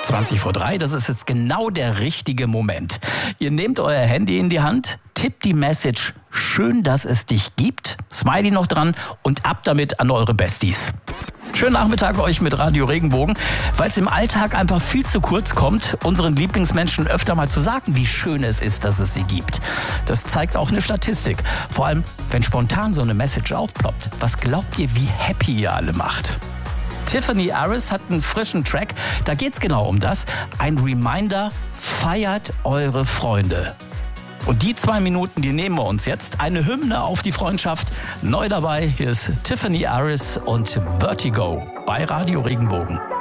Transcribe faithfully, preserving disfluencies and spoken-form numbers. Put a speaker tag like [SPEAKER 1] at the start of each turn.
[SPEAKER 1] zwanzig vor drei, das ist jetzt genau der richtige Moment. Ihr nehmt euer Handy in die Hand, tippt die Message "Schön, dass es dich gibt", Smiley noch dran und ab damit an eure Besties. Schönen Nachmittag euch mit Radio Regenbogen, weil es im Alltag einfach viel zu kurz kommt, unseren Lieblingsmenschen öfter mal zu sagen, wie schön es ist, dass es sie gibt. Das zeigt auch eine Statistik. Vor allem, wenn spontan so eine Message aufploppt. Was glaubt ihr, wie happy ihr alle macht? Tiffany Aris hat einen frischen Track, da geht's genau um das. Ein Reminder, feiert eure Freunde. Und die zwei Minuten, die nehmen wir uns jetzt. Eine Hymne auf die Freundschaft. Neu dabei, hier ist Tiffany Aris und Vertigo bei Radio Regenbogen.